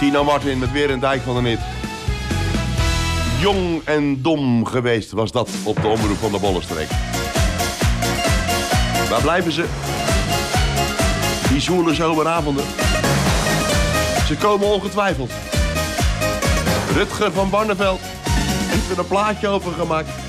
Tino Martin met weer een dijk van de hit. Jong en dom geweest was dat op de omroep van de Bollenstreek. Waar blijven ze? Die zwoele zomeravonden. Ze komen ongetwijfeld. Rutger van Barneveld heeft er een plaatje over gemaakt.